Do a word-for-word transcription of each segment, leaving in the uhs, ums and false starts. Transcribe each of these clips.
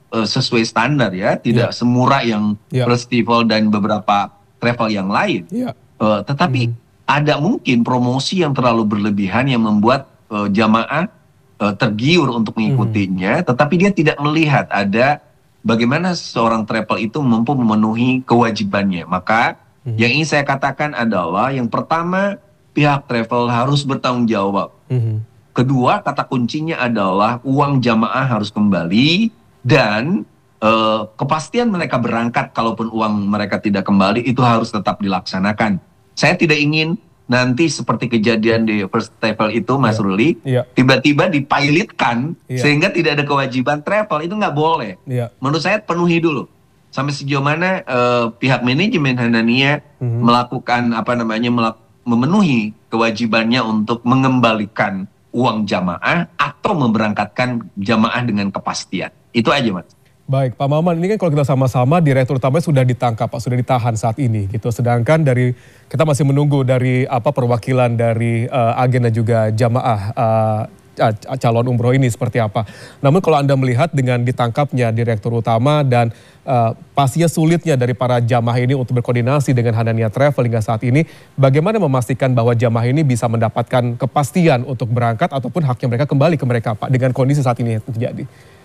uh, sesuai standar ya, tidak yeah. semurah yang yeah. festival dan beberapa travel yang lain. Yeah. Uh, tetapi mm. ada mungkin promosi yang terlalu berlebihan yang membuat uh, jamaah uh, tergiur untuk mengikutinya, mm. tetapi dia tidak melihat ada bagaimana seorang travel itu mampu memenuhi kewajibannya. Maka mm. yang ingin saya katakan adalah yang pertama, pihak travel harus bertanggung jawab. Mm. Kedua, kata kuncinya adalah uang jamaah harus kembali dan uh, kepastian mereka berangkat kalaupun uang mereka tidak kembali itu harus tetap dilaksanakan. Saya tidak ingin nanti seperti kejadian di First Travel itu, Mas yeah. Ruli, yeah. tiba-tiba dipilotkan yeah. sehingga tidak ada kewajiban travel, itu nggak boleh. Yeah. Menurut saya penuhi dulu. Sampai sejauh mana uh, pihak manajemen Hanania mm-hmm. melakukan apa namanya melak- memenuhi kewajibannya untuk mengembalikan uang jamaah atau memberangkatkan jamaah dengan kepastian. Itu aja, Mas. Baik, Pak Maman, ini kan kalau kita sama-sama direktur utama sudah ditangkap, Pak, sudah ditahan saat ini gitu. Sedangkan dari kita masih menunggu dari apa perwakilan dari uh, agen dan juga jamaah uh, calon umroh ini seperti apa. Namun kalau Anda melihat dengan ditangkapnya direktur utama dan uh, pastinya sulitnya dari para jamaah ini untuk berkoordinasi dengan Hanania Travel hingga saat ini, bagaimana memastikan bahwa jamaah ini bisa mendapatkan kepastian untuk berangkat ataupun haknya mereka kembali ke mereka, Pak, dengan kondisi saat ini yang terjadi?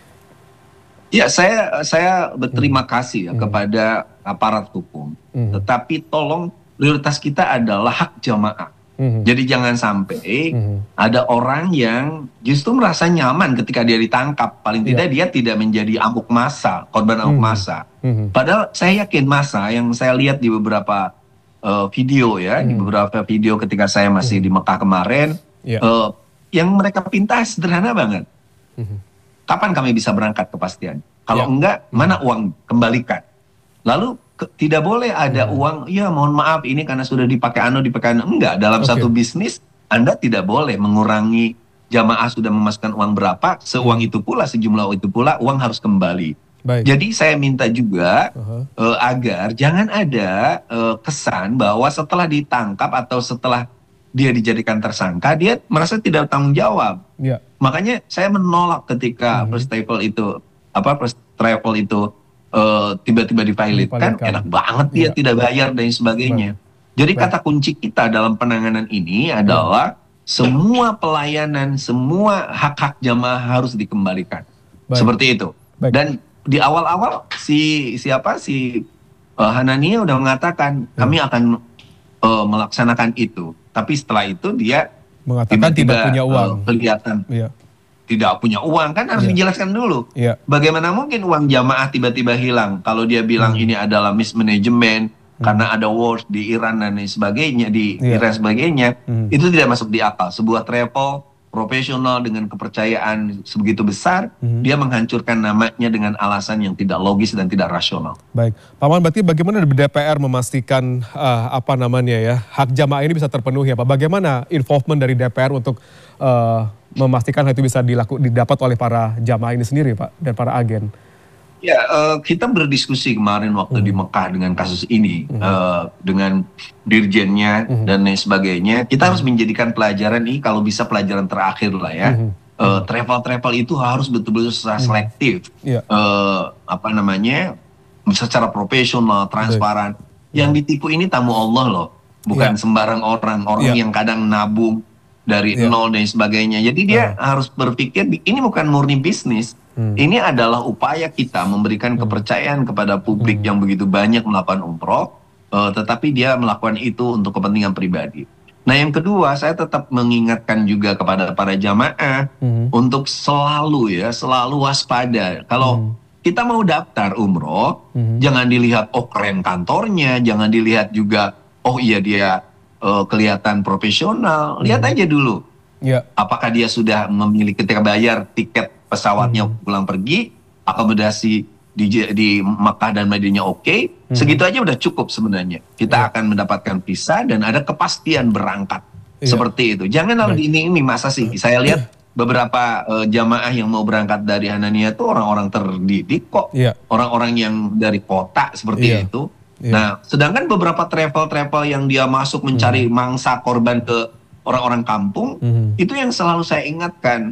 Ya, saya saya berterima hmm. kasih ya hmm. kepada aparat hukum. Hmm. Tetapi tolong prioritas kita adalah hak jamaah. Mm-hmm. Jadi jangan sampai mm-hmm. ada orang yang justru merasa nyaman ketika dia ditangkap. Paling tidak yeah. dia tidak menjadi amuk massa, korban amuk mm-hmm. massa. Mm-hmm. Padahal saya yakin massa yang saya lihat di beberapa uh, video ya, mm-hmm. di beberapa video ketika saya masih mm-hmm. di Mekah kemarin, yeah. uh, yang mereka pinta sederhana banget. Mm-hmm. Kapan kami bisa berangkat kepastian? Kalau yeah. enggak, mm-hmm. mana uang kembalikan? Lalu ke, tidak boleh ada hmm. uang, ya mohon maaf ini karena sudah dipakai anu, dipakai anu. Enggak, dalam okay. satu bisnis Anda tidak boleh mengurangi jamaah sudah memasukkan uang berapa, seuang hmm. itu pula, sejumlah itu pula, uang harus kembali. Baik. Jadi saya minta juga uh-huh. uh, agar jangan ada uh, kesan bahwa setelah ditangkap atau setelah dia dijadikan tersangka, dia merasa tidak bertanggung jawab. Yeah. Makanya saya menolak ketika uh-huh. First Travel itu, apa First Travel itu, Uh, tiba-tiba dipilotkan, enak banget dia ya. Tidak bayar dan sebagainya. Baik. Jadi Baik. Kata kunci kita dalam penanganan ini adalah Baik. Semua pelayanan, semua hak-hak jamaah harus dikembalikan. Baik. Seperti itu. Baik. Dan di awal-awal si siapa si uh, Hanania udah mengatakan ya. Kami akan uh, melaksanakan itu. Tapi setelah itu dia mengatakan tiba-tiba, tidak punya uang. Uh, kelihatan. Ya. Tidak punya uang, kan harus yeah. dijelaskan dulu. Yeah. Bagaimana mungkin uang jamaah tiba-tiba hilang kalau dia bilang hmm. ini adalah mismanagement hmm. karena ada wars di Iran dan lain sebagainya, di yeah. Iran sebagainya. Hmm. Itu tidak masuk di akal. Sebuah travel profesional dengan kepercayaan sebegitu besar, hmm. dia menghancurkan namanya dengan alasan yang tidak logis dan tidak rasional. Baik, Pak Man, berarti bagaimana D P R memastikan uh, apa namanya ya hak jamaah ini bisa terpenuhi ya Pak? Bagaimana involvement dari D P R untuk uh, memastikan hal itu bisa dilaku, didapat oleh para jamaah ini sendiri, Pak, dan para agen? Ya, uh, kita berdiskusi kemarin waktu hmm. di Mekah dengan kasus ini, hmm. uh, dengan dirjennya hmm. dan lain sebagainya. Kita hmm. harus menjadikan pelajaran ini, kalau bisa pelajaran terakhir lah ya. Hmm. Uh, travel-travel itu harus betul-betul secara hmm. selektif, yeah. uh, apa namanya, secara profesional, transparan. Yeah. Yang ditipu ini tamu Allah loh, bukan yeah. sembarang orang, orang yeah. yang kadang nabung dari yeah. nol dan sebagainya. Jadi dia yeah. harus berpikir ini bukan murni bisnis. Hmm. Ini adalah upaya kita memberikan hmm. kepercayaan kepada publik hmm. yang begitu banyak melakukan umroh, uh, tetapi dia melakukan itu untuk kepentingan pribadi. Nah yang kedua, saya tetap mengingatkan juga kepada para jamaah hmm. untuk selalu ya, selalu waspada. Kalau hmm. kita mau daftar umroh, hmm. jangan dilihat oh keren kantornya, jangan dilihat juga oh iya dia Uh, kelihatan profesional, lihat hmm. aja dulu, yeah. apakah dia sudah memiliki ketika bayar tiket pesawatnya hmm. pulang pergi, akomodasi di, di Makkah dan Madinah oke, okay, hmm. segitu aja udah cukup sebenarnya. Kita yeah. akan mendapatkan visa dan ada kepastian berangkat, yeah. seperti itu. Jangan lalu ini ini masa sih, saya lihat beberapa uh, jamaah yang mau berangkat dari Hanania itu orang-orang terdidik kok, yeah. orang-orang yang dari kota seperti yeah. itu. Yeah. Nah, sedangkan beberapa travel-travel yang dia masuk mencari mm. mangsa korban ke orang-orang kampung, mm. itu yang selalu saya ingatkan.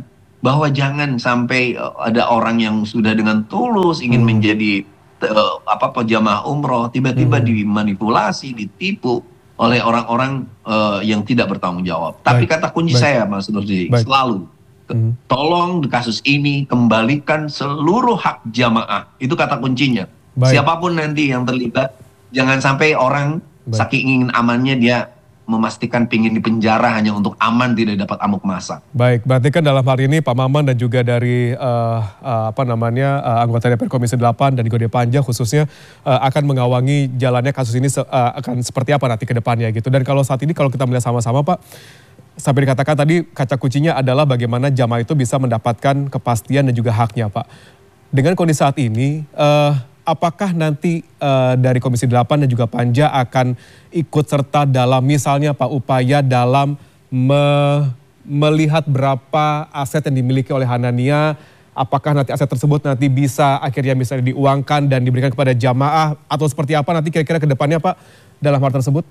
bahwa jangan sampai uh, ada orang yang sudah dengan tulus ingin hmm. menjadi uh, apa pejamaah umroh tiba-tiba hmm. dimanipulasi, ditipu oleh orang-orang uh, yang tidak bertanggung jawab. Baik. Tapi kata kunci Baik. saya Mas Nurdi selalu hmm. tolong di kasus ini kembalikan seluruh hak jamaah. Itu kata kuncinya. Baik. Siapapun nanti yang terlibat, jangan sampai orang Baik. saking ingin amannya dia memastikan pingin di penjara hanya untuk aman tidak dapat amuk masa. Baik, berarti kan dalam hari ini Pak Maman dan juga dari uh, uh, apa namanya uh, anggota D P R Komisi delapan dan juga Panja khususnya uh, akan mengawangi jalannya kasus ini uh, akan seperti apa nanti ke depannya gitu. Dan kalau saat ini kalau kita melihat sama-sama Pak, sampai dikatakan tadi kaca kuncinya adalah bagaimana jamaah itu bisa mendapatkan kepastian dan juga haknya Pak. Dengan kondisi saat ini, uh, apakah nanti uh, dari Komisi delapan dan juga Panja akan ikut serta dalam misalnya Pak upaya dalam me melihat berapa aset yang dimiliki oleh Hanania, apakah nanti aset tersebut nanti bisa akhirnya bisa diuangkan dan diberikan kepada jamaah atau seperti apa nanti kira-kira ke depannya Pak dalam hal tersebut?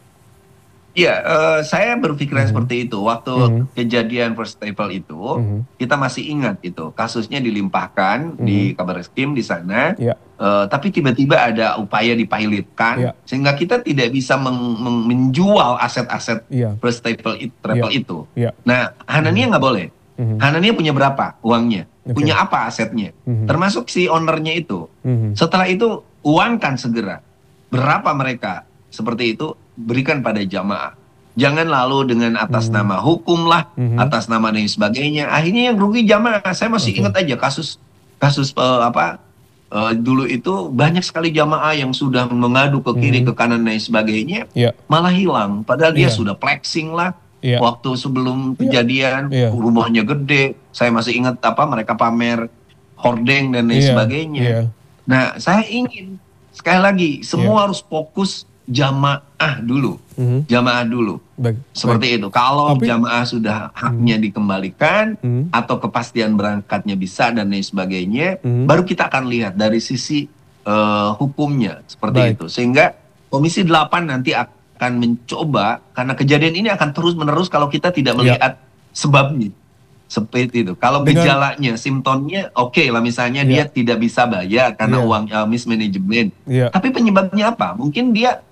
Ya, uh, saya berpikiran mm-hmm. seperti itu. Waktu mm-hmm. kejadian First Travel itu, mm-hmm. kita masih ingat itu kasusnya dilimpahkan mm-hmm. di Kabarreskrim di sana, yeah. uh, tapi tiba-tiba ada upaya dipilotkan, yeah. sehingga kita tidak bisa meng- meng- menjual aset-aset yeah. First Travel, it, travel yeah. itu. Yeah. Nah, Hanania nggak mm-hmm. boleh. Mm-hmm. Hanania punya berapa uangnya? Okay. Punya apa asetnya? Mm-hmm. Termasuk si ownernya itu. Mm-hmm. Setelah itu uangkan segera. Berapa mereka? Seperti itu berikan pada jamaah. Jangan lalu dengan atas hmm. nama hukum lah, hmm. atas nama dan sebagainya. Akhirnya yang rugi jamaah. Saya masih okay. ingat aja kasus kasus uh, apa uh, dulu itu banyak sekali jamaah yang sudah mengadu ke kiri hmm. ke kanan dan sebagainya, yeah. malah hilang. Padahal yeah. dia sudah flexing lah. Yeah. Waktu sebelum kejadian yeah. rumahnya gede. Saya masih ingat apa mereka pamer hordeng dan lain yeah. sebagainya. Yeah. Nah, saya ingin sekali lagi semua yeah. harus fokus jamaah dulu, mm-hmm. jamaah dulu, baik, seperti baik. itu. Kalau Tapi, jamaah sudah haknya mm-hmm. dikembalikan mm-hmm. atau kepastian berangkatnya bisa dan lain sebagainya, mm-hmm. baru kita akan lihat dari sisi uh, hukumnya seperti baik. itu. Sehingga Komisi delapan nanti akan mencoba karena kejadian ini akan terus menerus kalau kita tidak melihat ya. sebabnya. Seperti itu. Kalau Dengan, gejalanya, simptomnya oke okay lah misalnya ya. dia tidak bisa bayar karena ya. uang uh, mismanagement. Ya. Tapi penyebabnya apa? Mungkin dia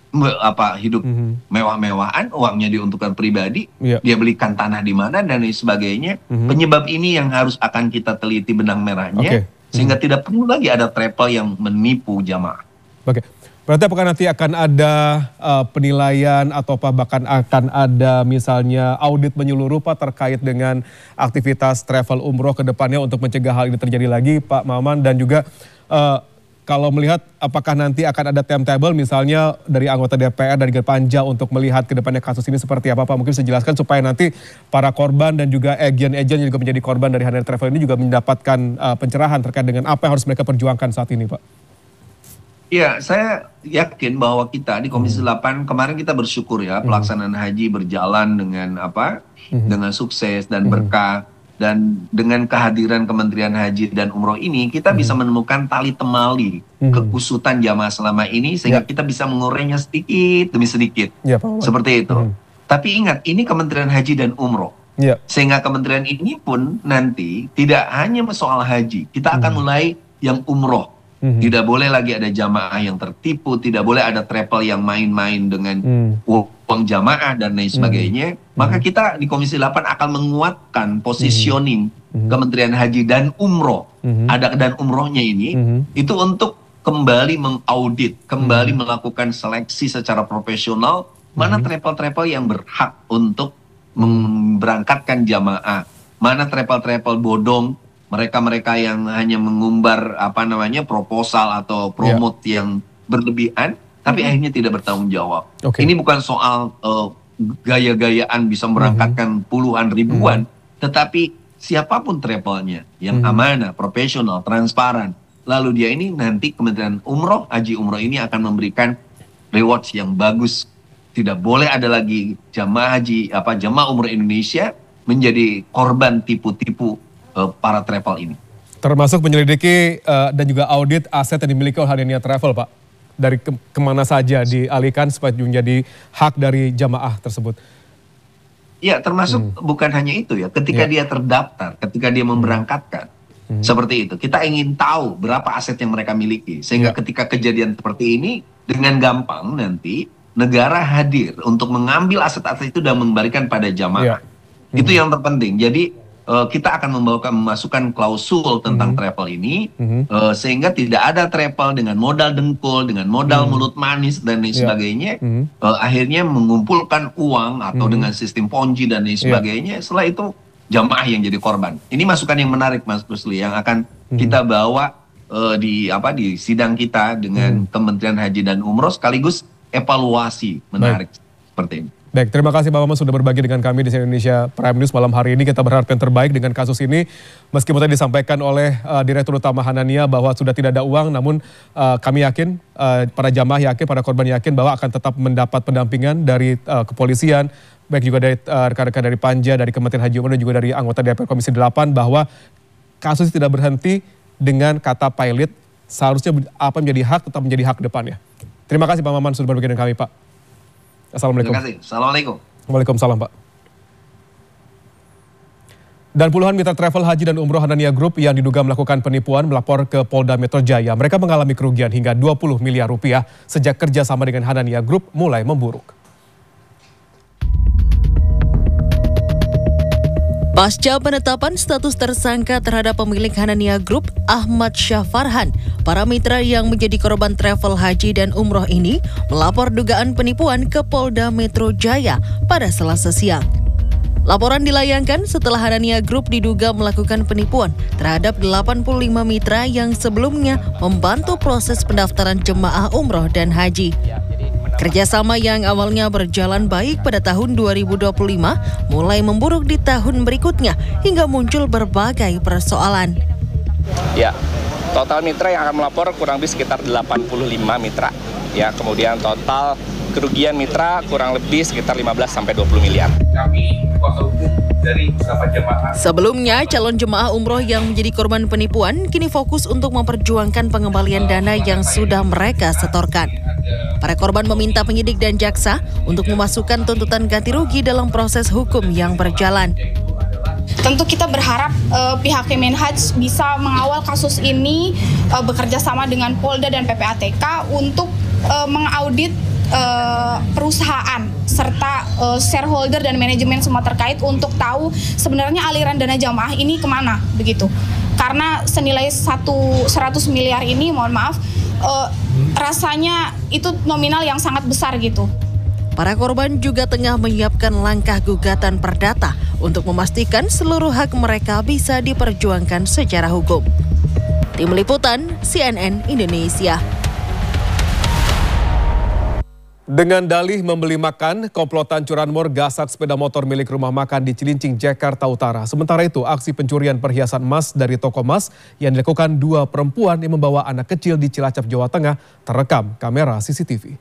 apa hidup mm-hmm. mewah-mewahan, uangnya diuntukkan pribadi, yeah. dia belikan tanah di mana dan lain sebagainya. Mm-hmm. Penyebab ini yang harus akan kita teliti benang merahnya, okay. sehingga mm-hmm. tidak perlu lagi ada travel yang menipu jamaah. Oke, okay. Berarti apakah nanti akan ada uh, penilaian atau apa bahkan akan ada misalnya audit menyeluruh Pak terkait dengan aktivitas travel umroh ke depannya untuk mencegah hal ini terjadi lagi Pak Maman dan juga uh, kalau melihat apakah nanti akan ada timetable misalnya dari anggota D P R dan juga Panja untuk melihat ke depannya kasus ini seperti apa Pak? Mungkin bisa jelaskan supaya nanti para korban dan juga agen-agen yang juga menjadi korban dari Hanania Travel ini juga mendapatkan uh, pencerahan terkait dengan apa yang harus mereka perjuangkan saat ini Pak. Iya, saya yakin bahwa kita di Komisi hmm. delapan kemarin kita bersyukur ya pelaksanaan hmm. haji berjalan dengan apa? Hmm. Dengan sukses dan berkah. Hmm. Dan dengan kehadiran Kementerian Haji dan Umroh ini, kita hmm. bisa menemukan tali temali hmm. kekusutan jamaah selama ini, sehingga ya. kita bisa mengurainya sedikit demi sedikit. Ya, seperti itu. Hmm. Tapi ingat, ini Kementerian Haji dan Umroh. Ya. Sehingga kementerian ini pun nanti tidak hanya soal haji. Kita akan hmm. mulai yang umroh. Hmm. Tidak boleh lagi ada jamaah yang tertipu, tidak boleh ada travel yang main-main dengan hmm. uang jamaah dan lain sebagainya. Hmm. Maka kita di Komisi delapan akan menguatkan positioning hmm. Kementerian Haji dan Umroh. Hmm. Ada dan umrohnya ini, hmm. itu untuk kembali mengaudit, kembali hmm. melakukan seleksi secara profesional, mana hmm. travel-travel yang berhak untuk memberangkatkan jamaah, mana travel-travel bodong, mereka-mereka yang hanya mengumbar apa namanya proposal atau promote yeah. yang berlebihan, tapi mm-hmm. akhirnya tidak bertanggung jawab. Okay. Ini bukan soal uh, gaya-gayaan bisa berangkatkan mm-hmm. puluhan ribuan, mm-hmm. tetapi siapapun travelnya yang mm-hmm. amanah, profesional, transparan, lalu dia ini nanti Kementerian Umroh, Haji Umroh ini akan memberikan rewards yang bagus. Tidak boleh ada lagi jamaah haji apa jamaah umroh Indonesia menjadi korban tipu-tipu para travel ini. Termasuk menyelidiki uh, dan juga audit aset yang dimiliki oleh Hanania Travel, Pak. Dari ke kemana saja dialihkan supaya menjadi hak dari jamaah tersebut. Ya, termasuk hmm. bukan hanya itu ya, ketika yeah. dia terdaftar, ketika dia memberangkatkan, hmm. seperti itu. Kita ingin tahu berapa aset yang mereka miliki, sehingga yeah. ketika kejadian seperti ini, dengan gampang nanti negara hadir untuk mengambil aset-aset itu dan mengembalikan pada jamaah. Yeah. Hmm. Itu yang terpenting. Jadi uh, kita akan membawakan memasukkan klausul tentang hmm. travel ini, hmm. uh, sehingga tidak ada travel dengan modal dengkul, dengan modal hmm. mulut manis dan lain yeah. sebagainya, hmm. uh, akhirnya mengumpulkan uang atau hmm. dengan sistem ponzi dan lain sebagainya. Yeah. Setelah itu jamaah yang jadi korban. Ini masukan yang menarik, Mas Rusli, yang akan hmm. kita bawa uh, di apa di sidang kita dengan hmm. Kementerian Haji dan Umroh, sekaligus evaluasi menarik. Baik. Seperti ini. Baik, terima kasih Pak Maman sudah berbagi dengan kami di C N N Indonesia Prime News malam hari ini. Kita berharap yang terbaik dengan kasus ini. Meskipun tadi disampaikan oleh uh, Direktur Utama Hanania bahwa sudah tidak ada uang, namun uh, kami yakin, uh, para jamaah yakin, para korban yakin bahwa akan tetap mendapat pendampingan dari uh, kepolisian, baik juga dari uh, rekan-rekan dari Panja, dari Kementerian Haji Umroh, dan juga dari anggota D P R Komisi delapan, bahwa kasus tidak berhenti dengan kata pilot. Seharusnya apa menjadi hak tetap menjadi hak depannya. Terima kasih Pak Maman sudah berbagi dengan kami, Pak. Assalamualaikum. Terima kasih. Assalamualaikum. Waalaikumsalam, Pak. Dan puluhan mitra travel haji dan umroh Hanania Group yang diduga melakukan penipuan melapor ke Polda Metro Jaya. Mereka mengalami kerugian hingga dua puluh miliar rupiah sejak kerjasama dengan Hanania Group mulai memburuk. Pasca penetapan status tersangka terhadap pemilik Hanania Group, Ahmad Syah Farhan, para mitra yang menjadi korban travel haji dan umroh ini melapor dugaan penipuan ke Polda Metro Jaya pada Selasa siang. Laporan dilayangkan setelah Hanania Group diduga melakukan penipuan terhadap delapan puluh lima mitra yang sebelumnya membantu proses pendaftaran jemaah umroh dan haji. Kerjasama yang awalnya berjalan baik pada tahun dua ribu dua puluh lima mulai memburuk di tahun berikutnya hingga muncul berbagai persoalan. Ya, total mitra yang akan melapor kurang lebih sekitar delapan puluh lima mitra. Ya, kemudian total kerugian mitra kurang lebih sekitar lima belas sampai dua puluh miliar. Kami kuasa hukum dari beberapa jemaah. Sebelumnya, calon jemaah umroh yang menjadi korban penipuan kini fokus untuk memperjuangkan pengembalian dana yang sudah mereka setorkan. Para korban meminta penyidik dan jaksa untuk memasukkan tuntutan ganti rugi dalam proses hukum yang berjalan. Tentu kita berharap uh, pihak Kemenhaj bisa mengawal kasus ini, uh, bekerja sama dengan Polda dan P P A T K untuk uh, mengaudit uh, perusahaan serta uh, shareholder dan manajemen semua terkait untuk tahu sebenarnya aliran dana jamaah ini kemana begitu. Karena senilai satu, seratus miliar ini, mohon maaf, uh, rasanya itu nominal yang sangat besar gitu. Para korban juga tengah menyiapkan langkah gugatan perdata untuk memastikan seluruh hak mereka bisa diperjuangkan secara hukum. Tim Liputan C N N Indonesia. Dengan dalih membeli makan, komplotan curanmor gasak sepeda motor milik rumah makan di Cilincing, Jakarta Utara. Sementara itu, aksi pencurian perhiasan emas dari toko emas yang dilakukan dua perempuan yang membawa anak kecil di Cilacap, Jawa Tengah terekam kamera C C T V.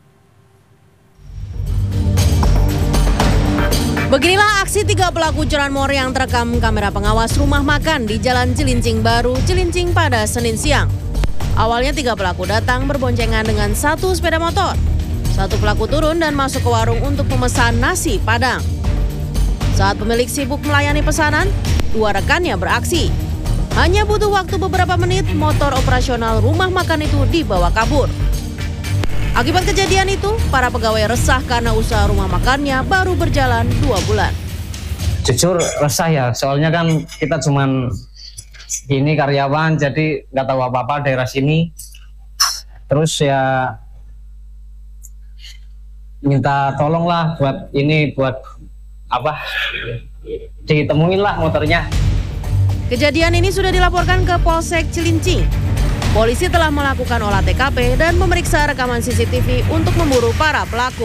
Beginilah aksi tiga pelaku curanmor yang terekam kamera pengawas rumah makan di Jalan Cilincing Baru, Cilincing pada Senin siang. Awalnya tiga pelaku datang berboncengan dengan satu sepeda motor. Satu pelaku turun dan masuk ke warung untuk memesan nasi Padang. Saat pemilik sibuk melayani pesanan, dua rekannya beraksi. Hanya butuh waktu beberapa menit, motor operasional rumah makan itu dibawa kabur. Akibat kejadian itu, para pegawai resah karena usaha rumah makannya baru berjalan dua bulan. Jujur resah ya, soalnya kan kita cuman ini karyawan, jadi nggak tahu apa-apa daerah sini. Terus ya minta tolong lah buat ini, buat apa, ditemuin lah motornya. Kejadian ini sudah dilaporkan ke Polsek Cilincing. Polisi telah melakukan olah T K P dan memeriksa rekaman C C T V untuk memburu para pelaku.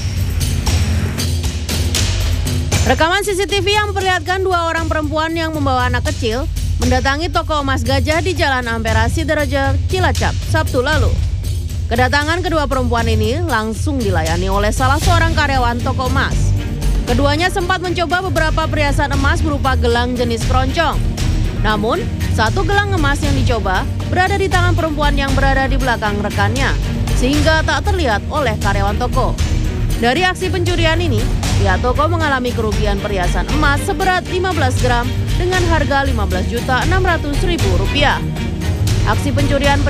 Rekaman C C T V yang memperlihatkan dua orang perempuan yang membawa anak kecil mendatangi toko emas Gajah di Jalan Ampera Sidoarjo, Cilacap, Sabtu lalu. Kedatangan kedua perempuan ini langsung dilayani oleh salah seorang karyawan toko emas. Keduanya sempat mencoba beberapa perhiasan emas berupa gelang jenis keroncong. Namun, satu gelang emas yang dicoba berada di tangan perempuan yang berada di belakang rekannya, sehingga tak terlihat oleh karyawan toko. Dari aksi pencurian ini, Pihak toko mengalami kerugian perhiasan emas seberat lima belas gram dengan harga lima belas juta enam ratus ribu rupiah. Aksi pencurian